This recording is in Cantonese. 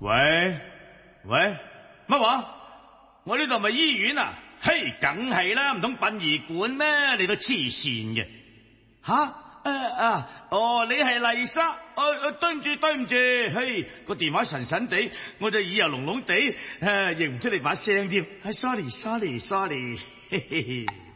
喂，乜話？我呢度咪醫院啊？嘿，梗係啦，唔通殯儀館咩？你個黐線嘅吓？你係麗莎？對唔住，嘿，個電話神神地，我隻耳又聾聾地，認唔出你把聲添。sorry，嘿嘿。